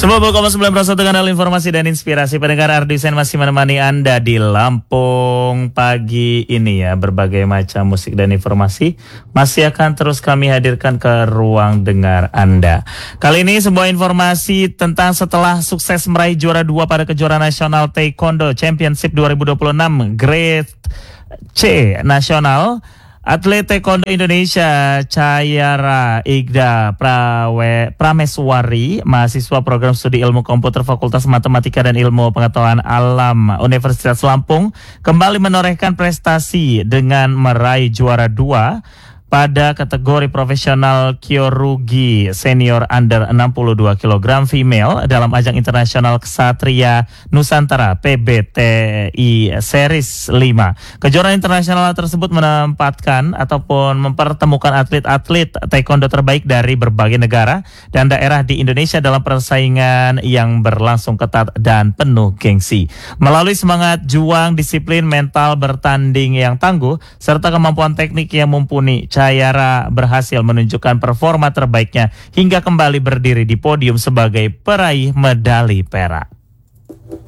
90,9% kanal informasi dan inspirasi. Pendengar Ardisen masih menemani Anda di Lampung pagi ini ya. Berbagai macam musik dan informasi masih akan terus kami hadirkan ke ruang dengar Anda. Kali ini sebuah informasi tentang setelah sukses meraih juara 2 pada kejuaraan nasional Taekwondo Championship 2026 Grade C Nasional, atlet Taekwondo Indonesia Chayara Igda Prameswari, mahasiswa program studi ilmu komputer Fakultas Matematika dan Ilmu Pengetahuan Alam Universitas Lampung, kembali menorehkan prestasi dengan meraih juara 2 pada kategori profesional Kyorugi senior under 62 kg female dalam ajang internasional Ksatria Nusantara PBTI Series 5. Kejuaraan internasional tersebut menempatkan ataupun mempertemukan atlet-atlet taekwondo terbaik dari berbagai negara dan daerah di Indonesia dalam persaingan yang berlangsung ketat dan penuh gengsi. Melalui semangat juang, disiplin, mental bertanding yang tangguh, serta kemampuan teknik yang mumpuni, Chayara berhasil menunjukkan performa terbaiknya hingga kembali berdiri di podium sebagai peraih medali perak.